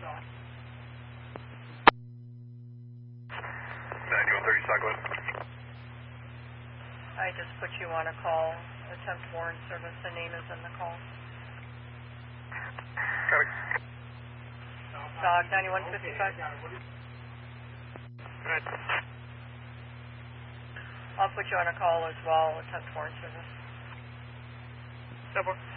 9130 Cyclone. I just put you on a call. Attempt warrant service. The name is in the call. Copy. Dog 9155. Right. I'll put you on a call as well. Attempt warrant service. Step 4.